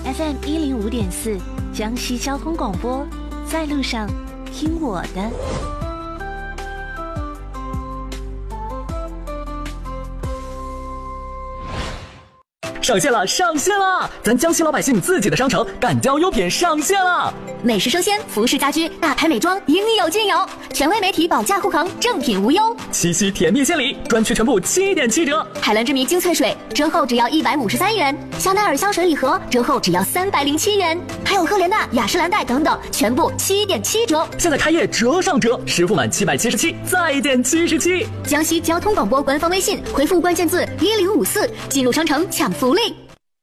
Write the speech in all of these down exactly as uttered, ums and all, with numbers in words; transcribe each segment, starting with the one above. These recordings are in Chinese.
F M 一零五点四江西交通广播，在路上听我的。 上线了，上线了！咱江西老百姓自己的商城赣交优品上线了， 美食生鲜、服饰家居、大牌美妆应有尽有，权威媒体保价护航，正品无忧。 七夕甜蜜献礼，专区全部七点七折。 海蓝之谜精粹水折后只要一百五十三元，香奈儿香水礼盒折后只要三百零七元，还有赫莲娜、雅诗兰黛等等，全部七点七折。 现在开业折上折，实付满七百七十七再减七十七。 江西交通广播官方微信回复关键字一零五四，进入商城抢福利。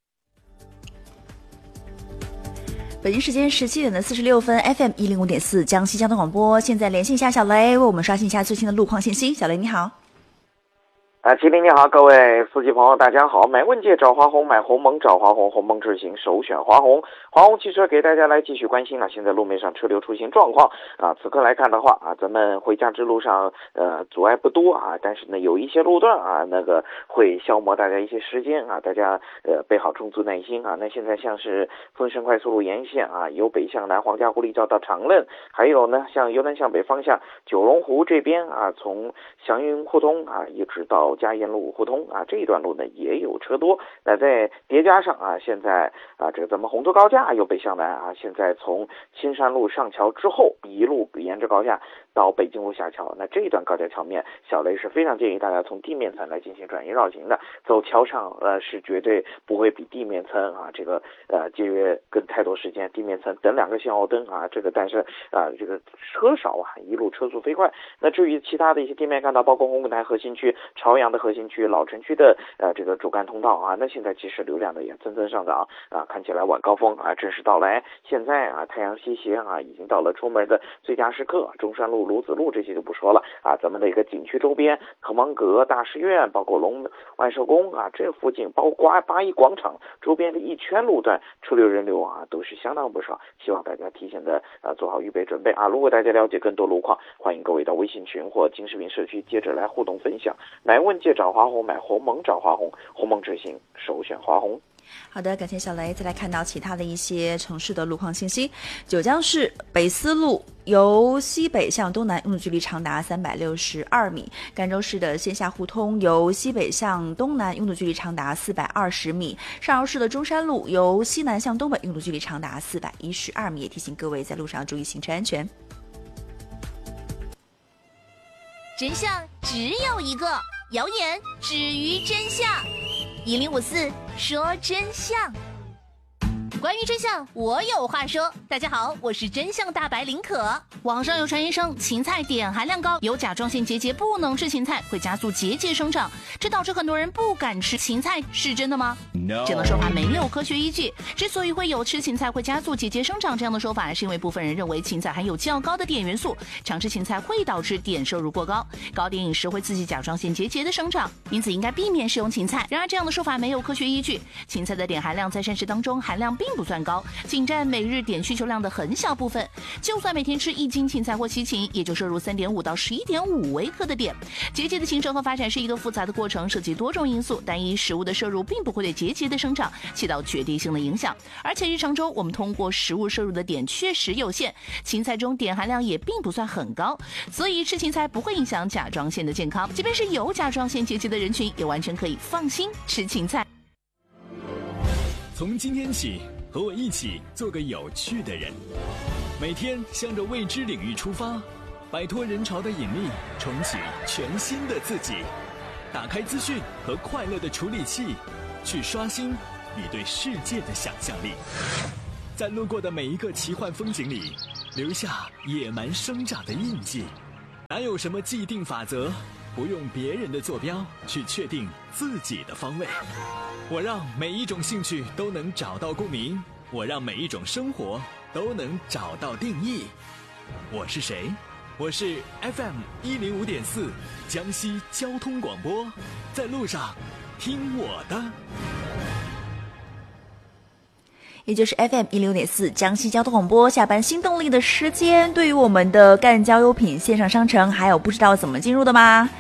北京时间十七点的四十六分 ，F M 一零五点四江西交通广播，现在连线一下小雷，为我们刷新一下最新的路况信息。小雷你好。 啊，麒麟你好，各位司机朋友大家好，买问界找华虹，买鸿蒙找华虹，鸿蒙智行首选华虹。华虹汽车给大家来继续关心了现在路面上车流出行状况啊。此刻来看的话啊，咱们回家之路上呃阻碍不多啊，但是呢有一些路段啊那个会消磨大家一些时间啊，大家呃备好充足耐心啊。那现在像是丰盛快速路沿线啊，由北向南黄家湖立交到长乐，还有呢像由南向北方向九龙湖这边啊，从祥云互通啊一直到嘉业路互通啊，这一段路呢也有车多。那在叠加上啊，现在啊这个咱们红头高架由北向南啊，现在从青山路上桥之后一路沿着高架到北京路下桥，那这一段高架桥面小雷是非常建议大家从地面层来进行转移绕行的，走桥上呃是绝对不会比地面层啊这个呃节约跟太多时间，地面层等两个信号灯啊，这个但是啊这个车少啊，一路车速飞快。那至于其他的一些地面干道，包括红谷台核心区、朝阳的核心区、老城区的呃这个主干通道啊，那现在其实流量呢也蹭蹭上涨啊，看起来晚高峰啊正式到来。现在啊太阳西斜啊，已经到了出门的最佳时刻，中山路、鲁子路这些就不说了啊，咱们的一个景区周边，滕王阁、大师院，包括龙万寿宫啊，这附近包括八一广场周边的一圈路段，车流人流啊都是相当不少，希望大家提前的啊做好预备准备啊。如果大家了解更多路况，欢迎各位到微信群或金视频社区接着来互动分享。买问界找华虹，买鸿蒙找华虹，鸿蒙智行首选华虹。 好的，感谢小雷。再来看到其他的一些城市的路况信息。九江市北思路由西北向东南用的距离长达三百六十二米，赣州市的线下互通由西北向东南用的距离长达四百二十米，上饶市的中山路由西南向东北用的距离长达四百一十二米，也提醒各位在路上注意行车安全。 真相只有一个，谣言止于真相。一零五四说真相，关于真相，我有话说。大家好，我是真相大白林可。网上有传言称芹菜碘含量高，有甲状腺结节，不能吃芹菜，会加速结节生长，这导致很多人不敢吃芹菜，是真的吗？ No. 这样的说法没有科学依据。之所以会有吃芹菜会加速结节生长这样的说法，是因为部分人认为芹菜含有较高的碘元素，常吃芹菜会导致碘摄入过高，高碘饮食会刺激甲状腺结节的生长，因此应该避免食用芹菜。然而这样的说法没有科学依据，芹菜的碘含量在膳食当中含量并不算高，仅占每日碘需求量的很小部分。就算每天吃一斤芹菜或西芹，也就摄入 三点五到十一点五微克的碘。结节的形成和发展是一个复杂的过程，涉及多种因素，单一食物的摄入并不会对结节的生长起到决定性的影响。而且日常中我们通过食物摄入的碘确实有限，芹菜中碘含量也并不算很高，所以吃芹菜不会影响甲状腺的健康。即便是有甲状腺结节的人群，也完全可以放心吃芹菜。 从今天起，和我一起做个有趣的人，每天向着未知领域出发，摆脱人潮的引力，重启全新的自己。打开资讯和快乐的处理器，去刷新你对世界的想象力。在路过的每一个奇幻风景里，留下野蛮生长的印记。哪有什么既定法则，不用别人的坐标去确定自己的方位。我让每一种兴趣都能找到共鸣，我让每一种生活都能找到定义。我是谁？我是 F M 一零五点四江西交通广播，在路上听我的。 也就是 F M 一零五点四江西交通广播下班新动力的时间。对于我们的赣交优品线上商城，还有不知道怎么进入的吗？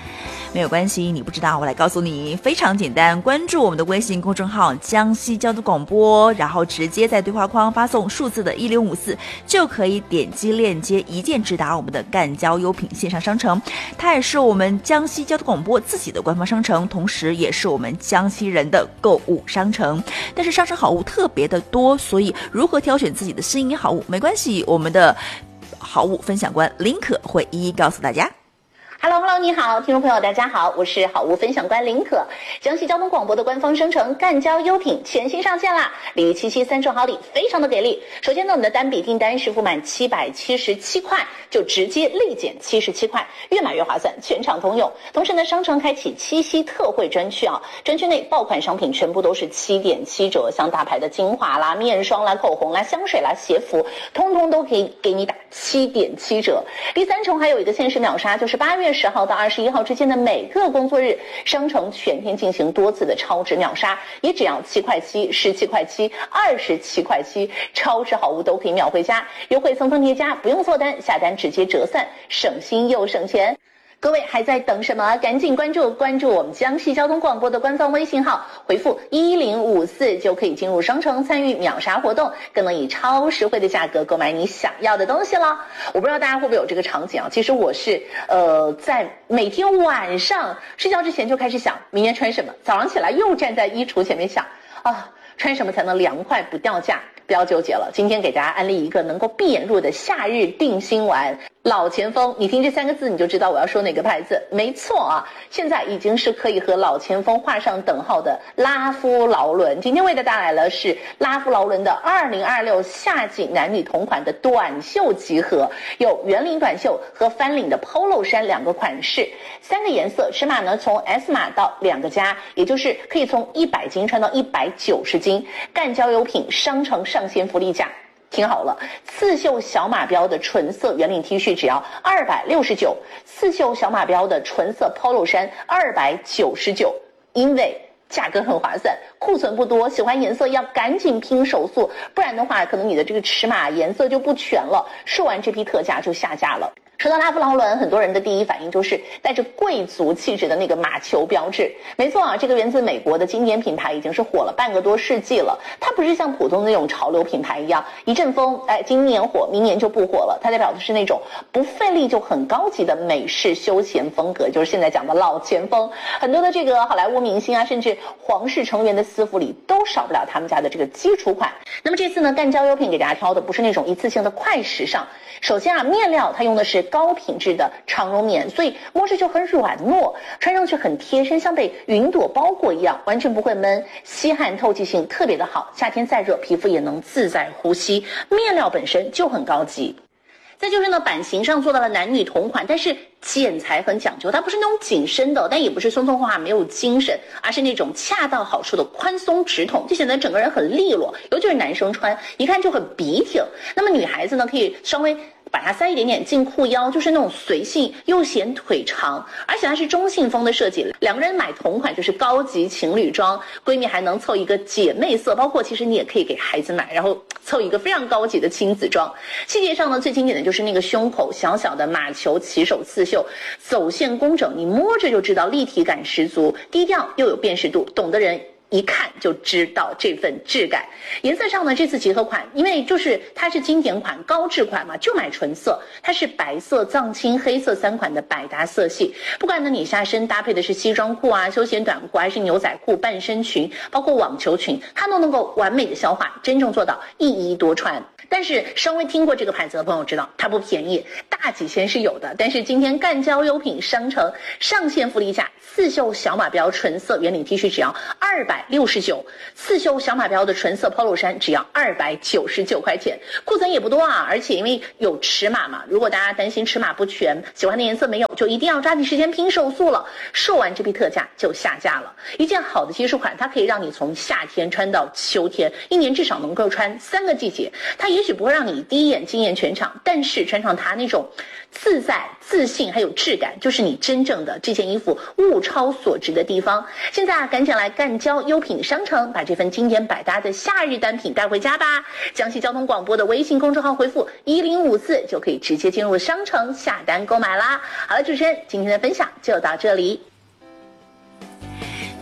没有关系，你不知道我来告诉你，非常简单，关注我们的微信公众号江西交通广播，然后直接在对话框发送数字的一零五四，就可以点击链接一键直达我们的干交优品线上商城。它也是我们江西交通广播自己的官方商城，同时也是我们江西人的购物商城。但是商城好物特别的多，所以如何挑选自己的心仪好物没关系，我们的好物分享官林可会一一告诉大家。 Hello Hello， 你好，听众朋友大家好，我是好物分享官林可。江西交通广播的官方商城干交优品全新上线啦，礼七七三重好礼非常的给力。首先呢，我们的单笔订单是付满七百七十七块就直接立减七十七块，越买越划算，全场通用。同时呢，商城开启七夕特惠专区啊，专区内爆款商品全部都是七点七折，像大牌的精华啦、面霜啦、口红啦、香水啦、鞋服，通通都可以给你打七点七折。第三重还有一个限时秒杀，就是八月十号到二十一号之间的每个工作日，商城全天进行多次的超值秒杀，也只要七块七、十七块七、二十七块七，超值好物都可以秒回家，优惠层层叠加，不用做单，下单直接折算，省心又省钱。各位还在等什么？赶紧关注关注我们江西交通广播的官方微信号，回复一零五四就可以进入商城参与秒杀活动，更能以超实惠的价格购买你想要的东西了。我不知道大家会不会有这个场景啊？其实我是呃在每天晚上睡觉之前就开始想明天穿什么，早上起来又站在衣橱前面想啊，穿什么才能凉快不掉价？不要纠结了，今天给大家安利一个能够闭眼入的夏日定心丸。老前锋，你听这三个字你就知道我要说哪个牌子。没错啊，现在已经是可以和老前锋画上等号的拉夫劳伦。今天为大家带来了是拉夫劳伦的二零二六夏季男女同款的短袖集合，有圆领短袖和翻领的 polo 衫两个款式，三个颜色，尺码呢从 S 码到两个加，也就是可以从一百斤穿到一百九十斤。干交优品商城上线福利价。听好了，刺绣小马标的纯色圆领 T 恤只要二百六十九，刺绣小马标的纯色 polo 衫二百九十九，因为价格很划算，库存不多，喜欢颜色要赶紧拼手速，不然的话可能你的这个尺码颜色就不全了，说完这批特价就下架了。说到拉夫劳伦，很多人的第一反应就是带着贵族气质的那个马球标志。没错啊，这个源自美国的经典品牌已经是火了半个多世纪了。它不是像普通的那种潮流品牌一样，一阵风，哎，今年火，明年就不火了。它代表的是那种不费力就很高级的美式休闲风格，就是现在讲的老前锋。很多的这个好莱坞明星啊，甚至皇室成员的私服里都少不了他们家的这个基础款。那么这次呢，干交优品给大家挑的不是那种一次性的快时尚。首先啊，面料它用的是高品质的长绒棉，所以摸着就很软糯，穿上去很贴身，像被云朵包裹一样，完全不会闷，吸汗透气性特别的好，夏天再热皮肤也能自在呼吸，面料本身就很高级。再就是呢，版型上做到了男女同款，但是剪裁很讲究，它不是那种紧身的，但也不是松松垮垮没有精神，而是那种恰到好处的宽松直筒，就显得整个人很利落，尤其是男生穿一看就很笔挺。那么女孩子呢，可以稍微把它塞一点点进裤腰，就是那种随性又显腿长，而且它是中性风的设计，两个人买同款就是高级情侣装，闺蜜还能凑一个姐妹色，包括其实你也可以给孩子买，然后凑一个非常高级的亲子装。细节上呢，最经典的就是那个胸口小小的马球起手刺绣，走线工整，你摸着就知道立体感十足，低调又有辨识度，懂的人一看就知道这份质感。颜色上呢，这次集合款因为就是它是经典款高质款嘛，就买纯色，它是白色藏青黑色三款的百搭色系，不管呢你下身搭配的是西装裤啊、休闲短裤还是牛仔裤、半身裙，包括网球裙，它都能够完美的消化，真正做到一衣多穿。但是稍微听过这个牌子的朋友知道它不便宜，大几千是有的，但是今天干交优品商城上线福利价，刺绣小马标纯色圆领 T 恤只要二百六十九，刺绣小马标的纯色 polo 衫只要二百九十九块钱，库存也不多啊，而且因为有尺码嘛，如果大家担心尺码不全，喜欢的颜色没有，就一定要抓紧时间拼手速了，售完这批特价就下架了。一件好的基础款，它可以让你从夏天穿到秋天，一年至少能够穿三个季节，它也许不会让你第一眼惊艳全场，但是穿上它那种自在、自信还有质感，就是你真正的这件衣服物超所值的地方。现在啊，赶紧来干交优品商城，把这份经典百搭的夏日单品带回家吧！江西交通广播的微信公众号回复一零五四就可以直接进入商城下单购买啦。好了，主持人，今天的分享就到这里。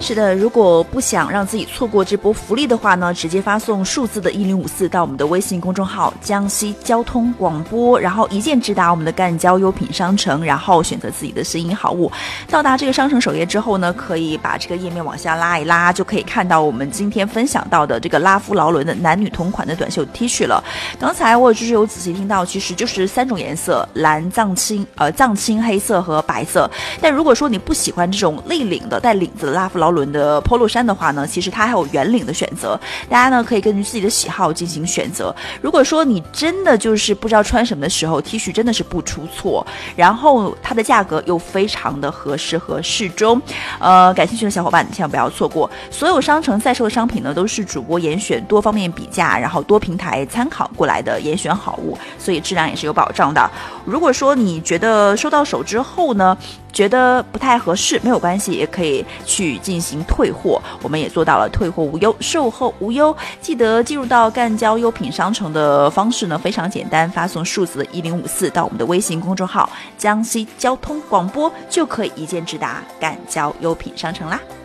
是的，如果不想让自己错过这波福利的话呢，直接发送数字的一零五四到我们的微信公众号江西交通广播，然后一键直达我们的赣交优品商城，然后选择自己的心仪好物。到达这个商城首页之后呢，可以把这个页面往下拉一拉，就可以看到我们今天分享到的这个拉夫劳伦的男女同款的短袖 T 恤了。刚才我就是有仔细听到，其实就是三种颜色，蓝、藏青、呃藏青、黑色和白色。但如果说你不喜欢这种立领的带领子的拉夫劳伦的 polo 衫的话呢，其实它还有圆领的选择，大家呢可以根据自己的喜好进行选择。如果说你真的就是不知道穿什么的时候， T 恤真的是不出错，然后它的价格又非常的合适和适中，呃，感兴趣的小伙伴千万不要错过。所有商城在售的商品呢，都是主播严选多方面比价，然后多平台参考过来的严选好物，所以质量也是有保障的。如果说你觉得收到手之后呢，觉得不太合适，没有关系，也可以去进行退货，我们也做到了退货无忧，售后无忧。记得进入到赣交优品商城的方式呢非常简单，发送数字的一零五四到我们的微信公众号江西交通广播，就可以一键直达赣交优品商城啦。